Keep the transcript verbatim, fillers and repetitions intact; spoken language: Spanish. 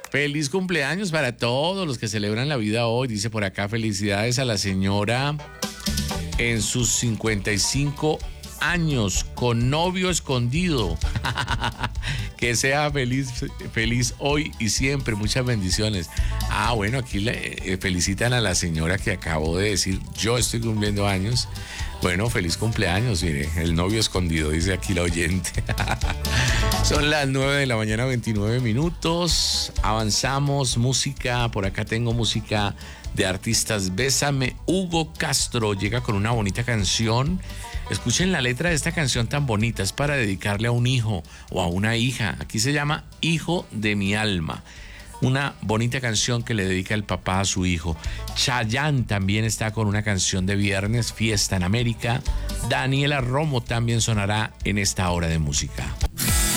Feliz cumpleaños para todos los que celebran la vida hoy. Dice por acá, felicidades a la señora en sus cincuenta y cinco años con novio escondido. Que sea feliz, feliz hoy y siempre. Muchas bendiciones. Ah, bueno, aquí le eh, felicitan a la señora que acabó de decir, yo estoy cumpliendo años. Bueno, feliz cumpleaños, mire, el novio escondido, dice aquí la oyente. Son las nueve de la mañana, veintinueve minutos. Avanzamos, música, por acá tengo música de artistas. Bésame, Hugo Castro llega con una bonita canción. Escuchen la letra de esta canción tan bonita, es para dedicarle a un hijo o a una hija. Aquí se llama Hijo de mi alma. Una bonita canción que le dedica el papá a su hijo. Chayanne también está con una canción de viernes, Fiesta en América. Daniela Romo también sonará en esta hora de música.